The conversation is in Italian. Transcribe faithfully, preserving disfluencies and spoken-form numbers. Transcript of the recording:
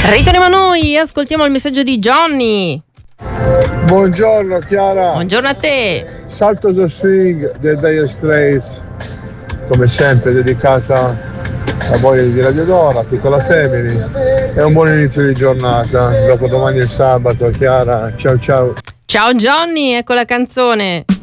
Ritorniamo a noi, ascoltiamo il messaggio di Johnny. Buongiorno Chiara. Buongiorno a te. Salto the Swing del Dire Straits, come sempre dedicata a voi di Radio Dora, piccola Family. È un buon inizio di giornata, dopo domani è sabato. Chiara, ciao ciao. Ciao Johnny, ecco la canzone.